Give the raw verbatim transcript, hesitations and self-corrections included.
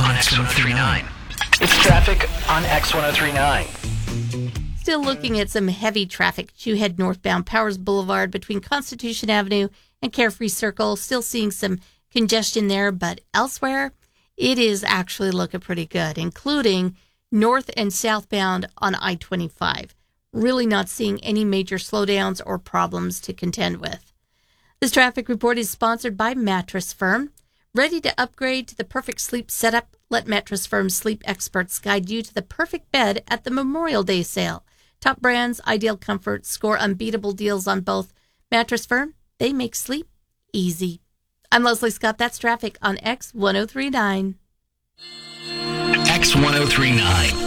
on X one oh three nine. It's traffic on X one oh three nine. Still looking at some heavy traffic. You head northbound Powers Boulevard between Constitution Avenue and Carefree Circle. Still seeing some congestion there, but elsewhere, it is actually looking pretty good, including north and southbound on I twenty-five. Really not seeing any major slowdowns or problems to contend with. This traffic report is sponsored by Mattress Firm. Ready to upgrade to the perfect sleep setup? Let Mattress Firm's sleep experts guide you to the perfect bed at the Memorial Day sale. Top brands, ideal comfort, score unbeatable deals on both. Mattress Firm, they make sleep easy. I'm Leslie Scott. That's traffic on X one oh three nine. X one oh three nine.